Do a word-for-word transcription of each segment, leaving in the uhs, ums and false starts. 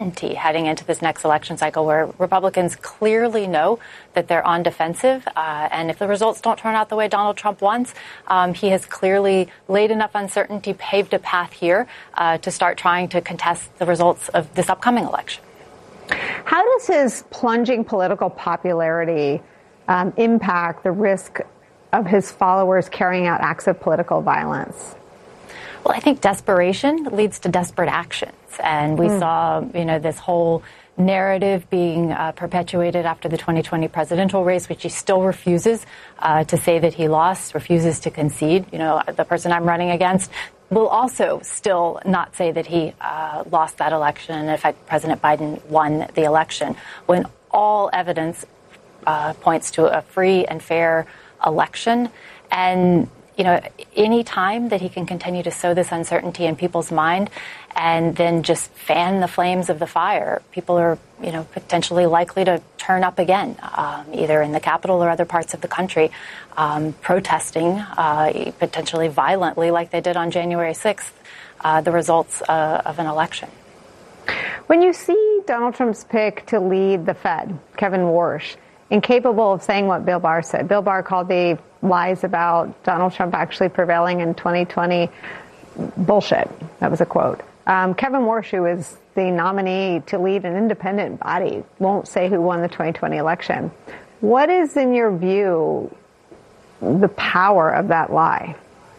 heading into this next election cycle where Republicans clearly know that they're on defensive. Uh, and if the results don't turn out the way Donald Trump wants, um, he has clearly laid enough uncertainty, paved a path here uh, to start trying to contest the results of this upcoming election. How does his plunging political popularity um, impact the risk of his followers carrying out acts of political violence? Well, I think desperation leads to desperate actions. And we mm. saw, you know, this whole narrative being uh, perpetuated after the twenty twenty presidential race, which he still refuses uh, to say that he lost, refuses to concede. You know, the person I'm running against will also still not say that he uh, lost that election. And in fact, President Biden won the election when all evidence uh, points to a free and fair election. And you know, any time that he can continue to sow this uncertainty in people's mind and then just fan the flames of the fire, people are, you know, potentially likely to turn up again, um, either in the Capitol or other parts of the country, um, protesting uh, potentially violently like they did on January sixth, uh, the results uh, of an election. When you see Donald Trump's pick to lead the Fed, Kevin Warsh, incapable of saying what Bill Barr said. Bill Barr called the lies about Donald Trump actually prevailing in twenty twenty bullshit. That was a quote. Um, Kevin Warsh, who is the nominee to lead an independent body, won't say who won the twenty twenty election. What is, in your view, the power of that lie?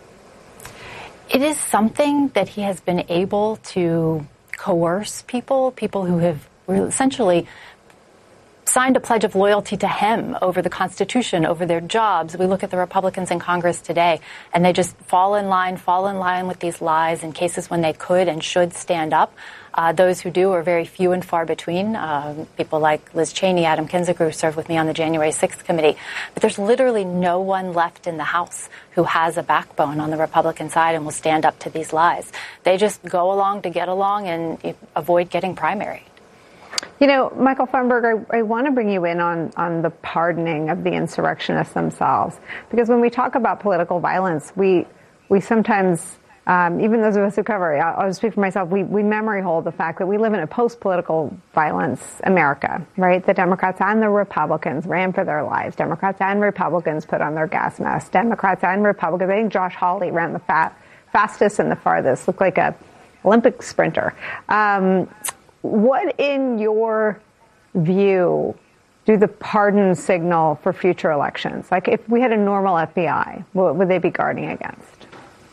It is something that he has been able to coerce people, people who have essentially signed a pledge of loyalty to him over the Constitution, over their jobs. We look at the Republicans in Congress today, and they just fall in line, fall in line with these lies in cases when they could and should stand up. Uh, those who do are very few and far between. Uh, people like Liz Cheney, Adam Kinzinger, who served with me on the January sixth committee. But there's literally no one left in the House who has a backbone on the Republican side and will stand up to these lies. They just go along to get along and avoid getting primaried. You know, Michael Farnberg, I, I want to bring you in on, on the pardoning of the insurrectionists themselves. Because when we talk about political violence, we we sometimes, um, even those of us who cover it, I'll, I'll speak for myself, we, we memory hold the fact that we live in a post-political violence America, right? The Democrats and the Republicans ran for their lives. Democrats and Republicans put on their gas masks. Democrats and Republicans, I think Josh Hawley ran the fat, fastest and the farthest, looked like a Olympic sprinter. Um, What, in your view, do the pardons signal for future elections? Like, if we had a normal F B I, what would they be guarding against?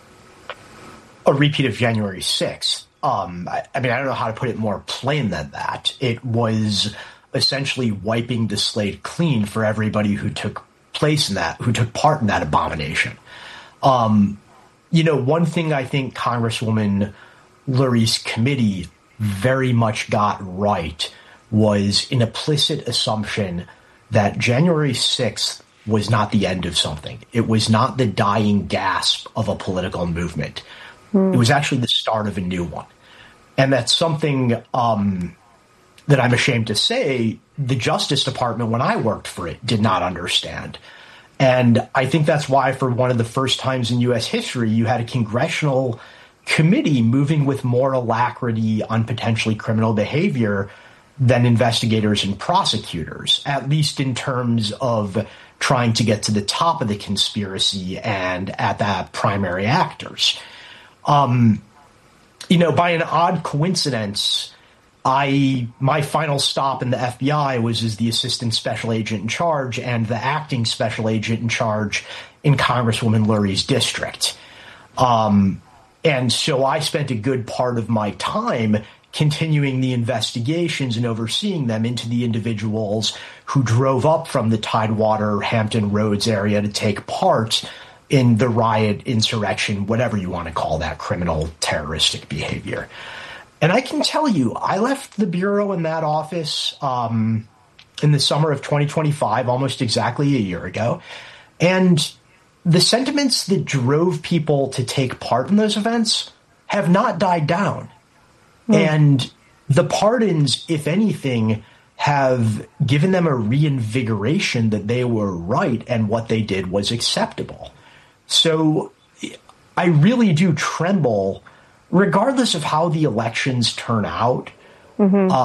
A repeat of January sixth. Um, I, I mean, I don't know how to put it more plain than that. It was essentially wiping the slate clean for everybody who took place in that, who took part in that abomination. Um, you know, one thing I think Congresswoman Lurie's committee very much got right was an implicit assumption that January sixth was not the end of something. It was not the dying gasp of a political movement. Mm. It was actually the start of a new one. And that's something um, that I'm ashamed to say the Justice Department, when I worked for it, did not understand. And I think that's why, for one of the first times in U S history, you had a congressional committee moving with more alacrity on potentially criminal behavior than investigators and prosecutors, at least in terms of trying to get to the top of the conspiracy and at that primary actors. Um, you know, by an odd coincidence, I my final stop in the F B I was as the assistant special agent in charge and the acting special agent in charge in Congresswoman Lurie's district. Um, And so I spent a good part of my time continuing the investigations and overseeing them into the individuals who drove up from the Tidewater, Hampton Roads area to take part in the riot, insurrection, whatever you want to call that, criminal, terroristic behavior. And I can tell you, I left the Bureau in that office um, in the summer of twenty twenty-five, almost exactly a year ago. And the sentiments that drove people to take part in those events have not died down. Mm. And the pardons, if anything, have given them a reinvigoration that they were right and what they did was acceptable. So I really do tremble, regardless of how the elections turn out. Mm-hmm. Uh,